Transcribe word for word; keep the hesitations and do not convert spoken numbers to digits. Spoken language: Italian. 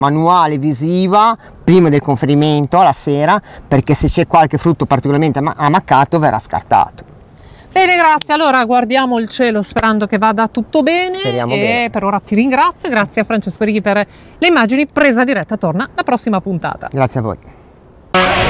manuale visiva prima del conferimento alla sera, perché se c'è qualche frutto particolarmente am- ammaccato verrà scartato. Bene, grazie. Allora guardiamo il cielo sperando che vada tutto bene. Speriamo e bene. per ora ti ringrazio. Grazie a Francesco Righi per le immagini. Presa diretta torna la prossima puntata. Grazie a voi.